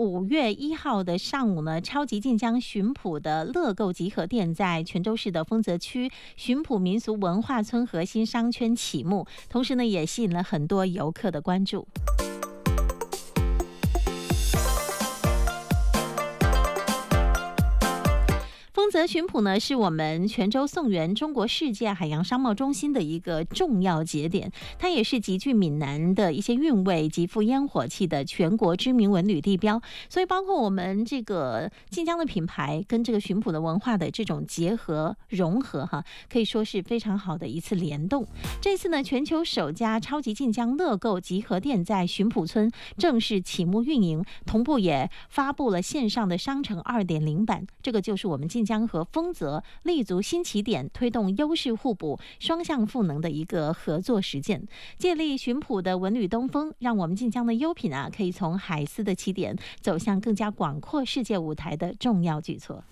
5月1号的上午呢，超级晋江巡捕的乐购集合店在泉州市的丰泽区巡捕民俗文化村核心商圈启幕，同时呢，也吸引了很多游客的关注。丰泽巡捕呢，是我们泉州宋源中国世界海洋商贸中心的一个重要节点，它也是极具闽南的一些韵味及富烟火气的全国知名文旅地标。所以包括我们这个晋江的品牌跟这个巡捕的文化的这种结合融合哈，可以说是非常好的一次联动。这次呢，全球首家超级晋江乐购集合店在巡捕村正式启幕运营，同步也发布了线上的商城 2.0 版，这个就是我们晋江和丰泽立足新起点，推动优势互补、双向赋能的一个合作实践。借力巡捕的文旅东风，让我们晋江的优品可以从海丝的起点走向更加广阔世界舞台的重要举措。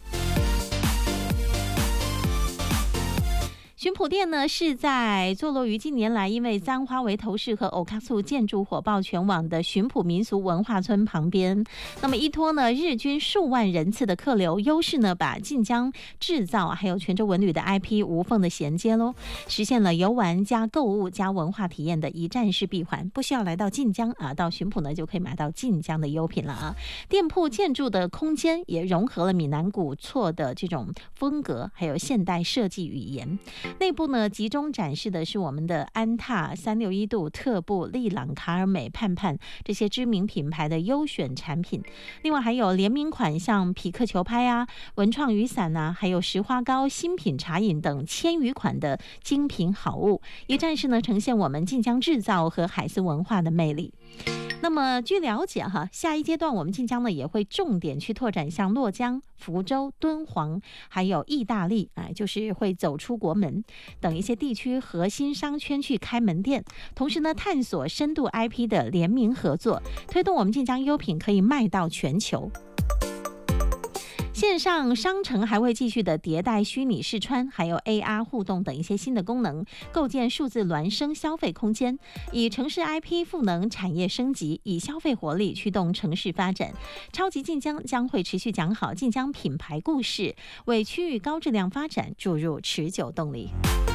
巡捕店呢，是在坐落于近年来因为簪花围头市和欧卡素建筑火爆全网的巡捕民俗文化村旁边。那么依托呢日均数万人次的客流优势呢，把晋江制造还有泉州文旅的 IP 无缝的衔接咯，实现了游玩加购物加文化体验的一站式闭环，不需要来到晋江到巡捕呢就可以买到晋江的优品了店铺建筑的空间也融合了闽南古厝的这种风格，还有现代设计语言。内部呢，集中展示的是我们的安踏、361度、特步、利朗、卡尔美、盼盼这些知名品牌的优选产品。另外还有联名款，像匹克球拍文创雨伞还有石花膏、新品茶饮等千余款的精品好物。一站式呢，呈现我们晋江制造和海丝文化的魅力。那么据了解下一阶段我们晋江呢也会重点去拓展像洛江、福州、敦煌还有意大利就是会走出国门等一些地区核心商圈去开门店，同时呢探索深度 IP 的联名合作，推动我们晋江优品可以卖到全球。线上商城还会继续的迭代虚拟试穿，还有 AR 互动等一些新的功能，构建数字孪生消费空间，以城市 IP 赋能产业升级，以消费活力驱动城市发展。超级晋江将会持续讲好晋江品牌故事，为区域高质量发展注入持久动力。